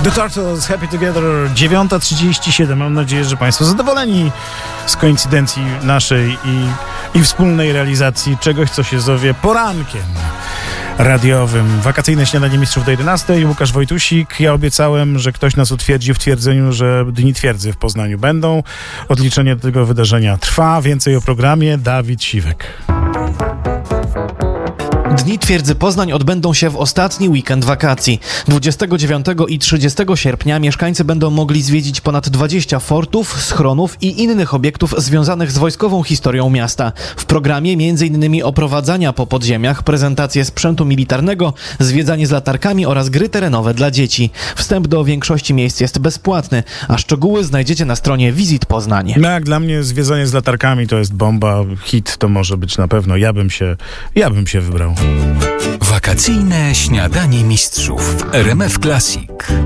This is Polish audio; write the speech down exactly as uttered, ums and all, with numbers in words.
The Turtles, Happy Together, dziewiąta trzydzieści siedem. Mam nadzieję, że Państwo zadowoleni z koincydencji naszej i, i wspólnej realizacji czegoś, co się zowie porankiem radiowym. Wakacyjne śniadanie mistrzów do jedenastej. Łukasz Wojtusik. Ja obiecałem, że ktoś nas utwierdzi w twierdzeniu, że Dni Twierdzy w Poznaniu będą. Odliczenie do tego wydarzenia trwa. Więcej o programie Dawid Siwek. Dni Twierdzy Poznań odbędą się w ostatni weekend wakacji. dwudziestego dziewiątego i trzydziestego sierpnia mieszkańcy będą mogli zwiedzić ponad dwadzieścia fortów, schronów i innych obiektów związanych z wojskową historią miasta. W programie m.in. oprowadzania po podziemiach, prezentacje sprzętu militarnego, zwiedzanie z latarkami oraz gry terenowe dla dzieci. Wstęp do większości miejsc jest bezpłatny, a szczegóły znajdziecie na stronie Visit Poznań. No jak dla mnie zwiedzanie z latarkami to jest bomba, hit to może być na pewno. Ja bym się, ja bym się wybrał. Wakacyjne śniadanie mistrzów w R M F Classic.